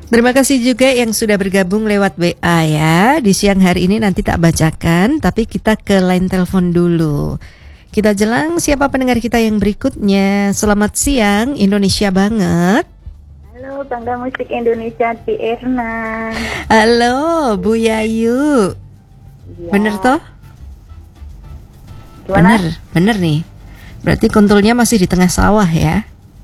Terima kasih juga yang sudah bergabung lewat WA ya. Di siang hari ini nanti tak bacakan, tapi kita ke line telepon dulu. Kita jelang siapa pendengar kita yang berikutnya. Selamat siang, Indonesia banget. Halo, Bangga Musik Indonesia di Erna. Halo, Bu Yayu. Ya. Bener toh? Gimana? Bener nih. Berarti kontulnya masih di tengah sawah ya.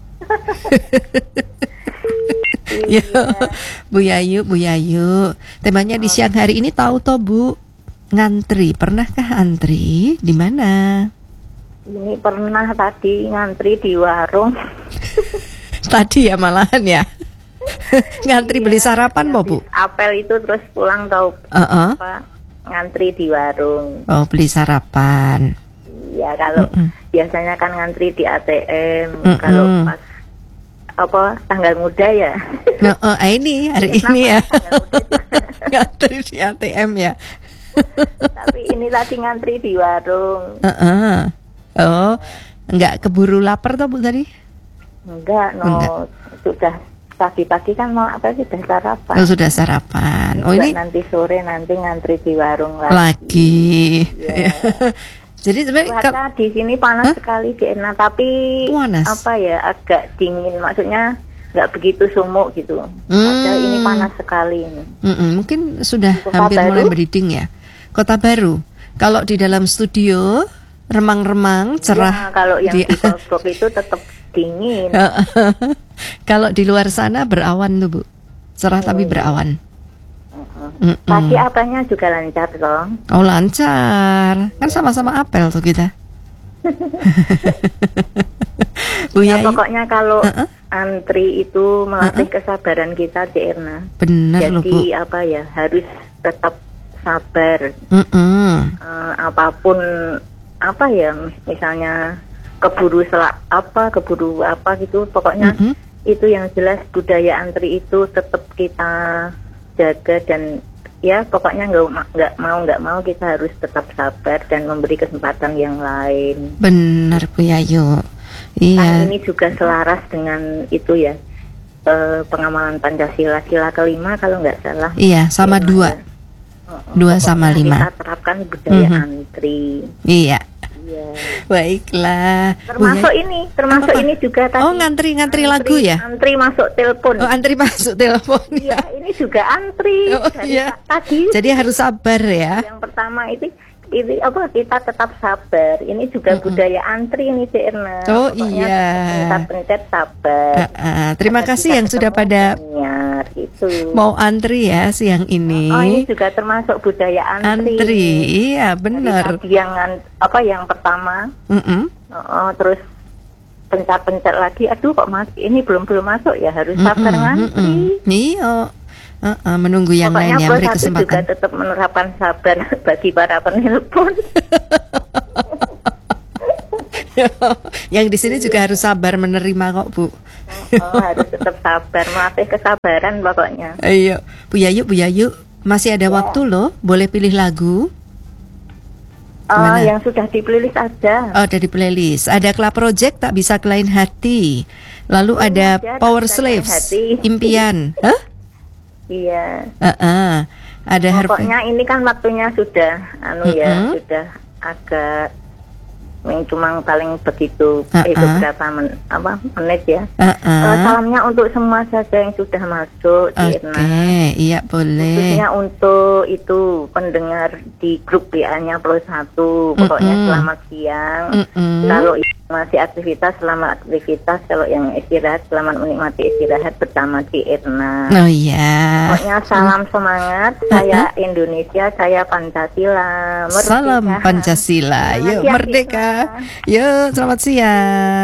Iya. Yo, Bu Yayu. Temanya di siang hari ini tahu toh Bu? Ngantri. Pernahkah antri? Di mana? Ini pernah tadi ngantri di warung. Tadi ya malahan ya. Ngantri beli sarapan mau Bu? Apel itu terus pulang tahu apa? Ngantri di warung. Oh, beli sarapan. Ya kalau biasanya kan ngantri di ATM. Kalau pas apa tanggal muda ya. Ini hari ini ya. Ngantri di ATM ya. Tapi ini tadi ngantri di warung. Oh, enggak keburu lapar toh Bu tadi? Enggak. Sudah pagi-pagi kan mau apa sudah sarapan. Oh, sudah sarapan. Oh, ini nanti sore nanti ngantri di warung lagi. Ya. Jadi sebenarnya di sini panas sekali di Erna, tapi panas. apa ya agak dingin, maksudnya nggak begitu sumuk gitu. Padahal ini panas sekali ini. Mungkin sudah hampir mulai beriding ya. Kota Baru. Kalau di dalam studio remang-remang cerah. Ya, kalau yang di Bogor itu tetap dingin. Kalau di luar sana berawan tuh Bu. Cerah tapi berawan. Tadi apanya juga lancar dong. Oh lancar. Kan sama-sama apel tuh kita. Bu ya, pokoknya kalau antri itu melatih kesabaran kita di Erna. Bener loh Bu. Jadi apa ya harus tetap sabar. Apapun apa ya misalnya keburu apa gitu. Pokoknya itu yang jelas budaya antri itu tetap kita jaga dan ya pokoknya nggak mau kita harus tetap sabar dan memberi kesempatan yang lain. Benar Bu Yayu. Iya. Nah, ini juga selaras dengan itu ya pengamalan Pancasila sila kelima kalau nggak salah. Iya sama ya, 2 sama 5. Kita terapkan budaya antri. Iya. Baiklah. Termasuk ini juga tadi. Oh, ngantri lagu ya? Antri masuk telepon. Oh, antri masuk telepon. Iya, ini juga antri. Tadi. Jadi harus sabar ya. Yang pertama itu apa kita tetap sabar. Ini juga budaya antri ini Cik Erna. Oh pokoknya iya. Pencet sabar. Terima kasih yang sudah pada itu. Mau antri ya siang ini. Oh ini juga termasuk budaya antri. Iya benar. Yang pertama. Terus pencet lagi. Aduh kok ini belum masuk ya harus sabar ngantri. Iya. Menunggu yang lain yang beri kesempatan. Juga tetap menerapkan sabar bagi para penelpon. Yang di sini juga harus sabar menerima kok Bu. Harus tetap sabar, melatih kesabaran pokoknya. Ayo, Bu Yayu, masih ada waktu loh, boleh pilih lagu. Yang sudah di playlist aja. Oh, ada di playlist. Ada Club Project Tak Bisa Kelain Hati. Lalu ada Power Slaves Impian. Iya. Ada pokoknya ini kan waktunya sudah sudah agak cuma paling begitu beberapa menit ya. Salamnya untuk semua saja yang sudah masuk di Erna. Iya boleh. Khususnya untuk itu pendengar di grup WA-nya Plus 1. Pokoknya selamat siang. Kalau masih aktivitas, selamat aktivitas. Kalau yang istirahat, selamat menikmati istirahat bersama Ci Erna. Oh iya. Pokoknya salam semangat. Saya Indonesia, saya Pancasila. Merdeka. Salam Pancasila. Yuk merdeka. Yuk selamat siang.